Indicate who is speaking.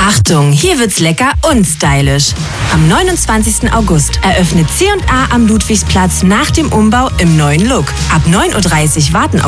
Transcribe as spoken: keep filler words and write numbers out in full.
Speaker 1: Achtung, hier wird's lecker und stylisch. Am neunundzwanzigsten August eröffnet C und A am Ludwigsplatz nach dem Umbau im neuen Look. Ab neun Uhr dreißig warten auf